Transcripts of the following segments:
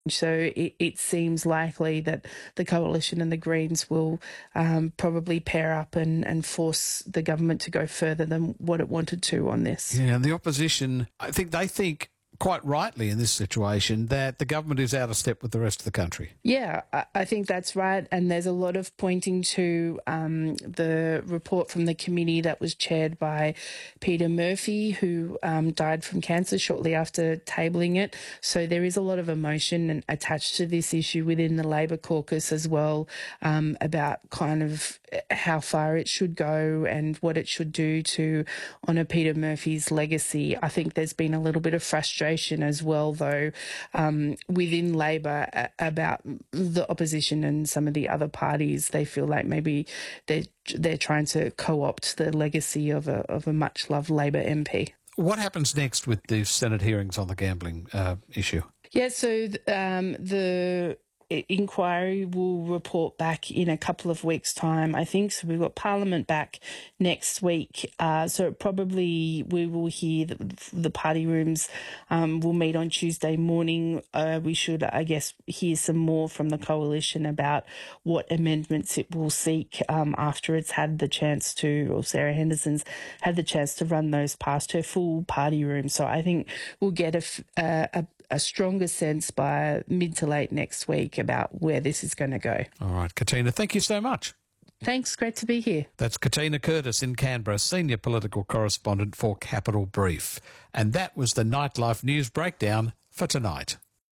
So it seems likely that the Coalition and the Greens will probably pair up and force the government to go further than what it wanted to on this. Yeah, and the opposition, I think they think quite rightly in this situation that the government is out of step with the rest of the country. Yeah, I think that's right. And there's a lot of pointing to the report from the committee that was chaired by Peter Murphy, who died from cancer shortly after tabling it. So there is a lot of emotion attached to this issue within the Labor caucus as well, about kind of how far it should go and what it should do to honour Peter Murphy's legacy. I think there's been a little bit of frustration as well, though, within Labor about the opposition and some of the other parties. They feel like maybe they're trying to co-opt the legacy of a much-loved Labor MP. What happens next with the Senate hearings on the gambling issue? Yeah, so the inquiry will report back in a couple of weeks' time, I think. So we've got Parliament back next week. So probably we will hear the party rooms will meet on Tuesday morning. We should, I guess, hear some more from the Coalition about what amendments it will seek after it's had the chance to, or Sarah Henderson's had the chance to run those past her full party room. So I think we'll get a stronger sense by mid to late next week about where this is going to go. All right, Katina, thank you so much. Thanks, great to be here. That's Katina Curtis in Canberra, Senior Political Correspondent for Capital Brief. And that was the Nightlife News Breakdown for tonight.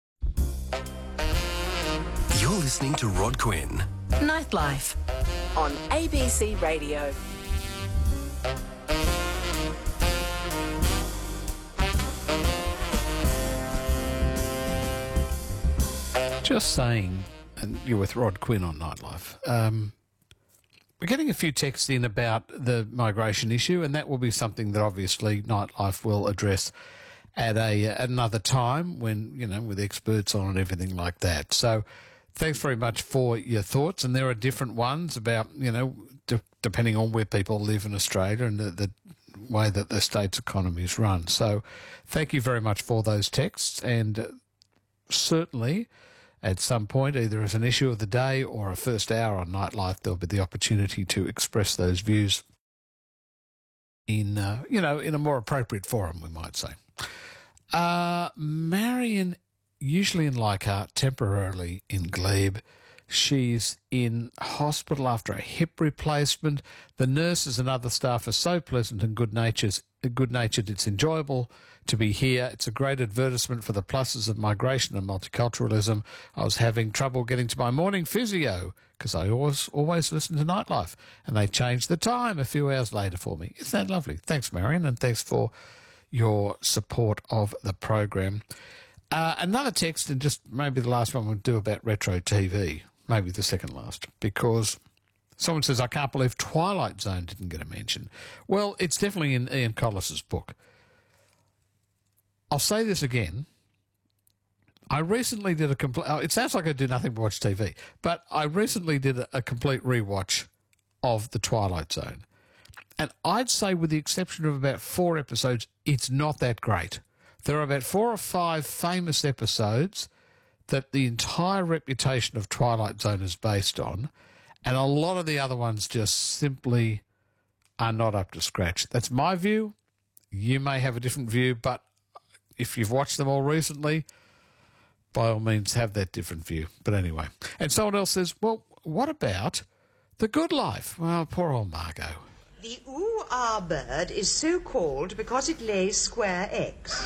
You're listening to Rod Quinn. Nightlife on ABC Radio. Just saying, and you're with Rod Quinn on Nightlife, we're getting a few texts in about the migration issue, and that will be something that obviously Nightlife will address at another time when, with experts on and everything like that. So thanks very much for your thoughts, and there are different ones about, depending on where people live in Australia and the way that the state's economy is run. So thank you very much for those texts, and certainly at some point, either as an issue of the day or a first hour on Nightlife, there'll be the opportunity to express those views in, in a more appropriate forum, we might say. Marion, usually in Leichhardt, temporarily in Glebe. She's in hospital after a hip replacement. The nurses and other staff are so pleasant and good-natured. It's enjoyable to be here. It's a great advertisement for the pluses of migration and multiculturalism. I was having trouble getting to my morning physio because I always listen to Nightlife, and they changed the time a few hours later for me. Isn't that lovely? Thanks, Marion, and thanks for your support of the program. Another text, and just maybe the last one we'll do about retro TV, maybe the second last, because someone says, I can't believe Twilight Zone didn't get a mention. Well, it's definitely in Ian Collis's book. I'll say this again. I recently did a complete... it sounds like I do nothing but watch TV, but I recently did a complete rewatch of The Twilight Zone. And I'd say, with the exception of about 4 episodes, it's not that great. There are about 4 or 5 famous episodes that the entire reputation of Twilight Zone is based on, and a lot of the other ones just simply are not up to scratch. That's my view. You may have a different view, but if you've watched them all recently, by all means have that different view. But anyway. And someone else says, well, what about The Good Life? Well, poor old Margot. The ooh-ah bird is so called because it lays square eggs.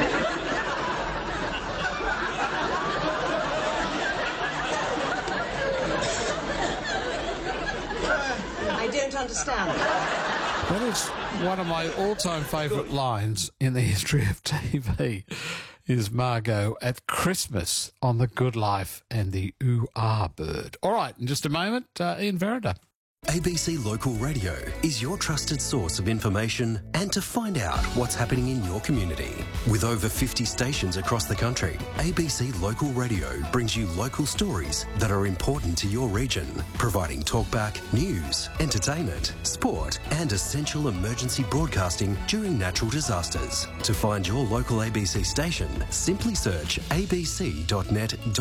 I don't understand. That is one of my all-time favourite lines in the history of TV, is Margot at Christmas on The Good Life and the ooh-ah bird. All right, in just a moment, Ian Verida. ABC Local Radio is your trusted source of information and to find out what's happening in your community. With over 50 stations across the country, ABC Local Radio brings you local stories that are important to your region, providing talkback, news, entertainment, sport, and essential emergency broadcasting during natural disasters. To find your local ABC station, simply search abc.net.au.